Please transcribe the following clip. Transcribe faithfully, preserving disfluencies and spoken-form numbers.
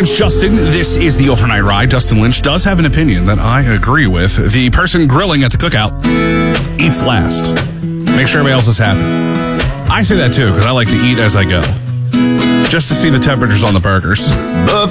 name's Justin. This is the Overnight Ride. Dustin Lynch does have an opinion that I agree with. The person grilling at the cookout eats last. Make sure everybody else is happy. I say that too because I like to eat as I go. Just to see the temperatures on the burgers. But